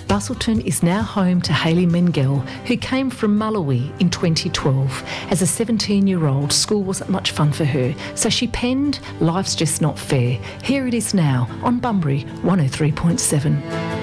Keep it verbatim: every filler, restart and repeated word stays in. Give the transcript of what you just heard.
Busselton is now home to Hayley Mengel, who came from Mullawy in twenty twelve. As a seventeen-year-old, school wasn't much fun for her, so she penned Life's Just Not Fair. Here it is now on Bunbury one oh three point seven.